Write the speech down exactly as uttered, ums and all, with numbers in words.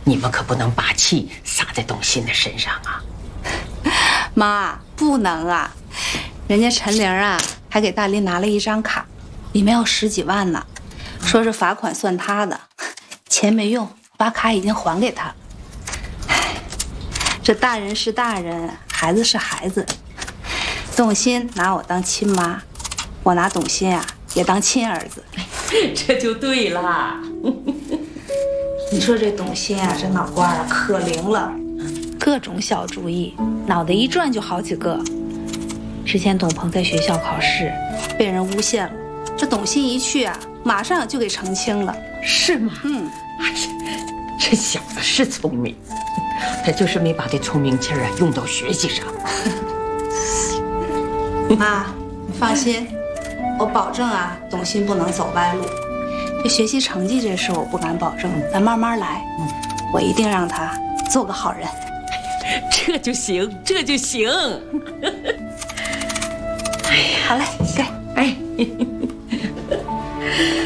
你们可不能把气撒在董欣的身上啊！ 妈，不能啊！人家陈玲啊，还给大林拿了一张卡，里面有十几万呢，说是罚款算他的，钱没用，把卡已经还给他。唉，这大人是大人，孩子是孩子。董欣拿我当亲妈，我拿董欣啊也当亲儿子， 这就对了。 你说这董欣啊，这脑瓜啊可灵了，各种小主意，脑袋一转就好几个。之前董鹏在学校考试被人诬陷了，这董欣一去啊，马上就给澄清了。 是吗？嗯。哎呀，这小子是聪明，他就是没把这聪明劲儿啊用到学习上。 妈，你放心，我保证啊，董欣不能走歪路。这学习成绩这事我不敢保证，咱慢慢来。嗯，我一定让他做个好人。 这就行，这就行。 哎呀，好嘞，给。哎。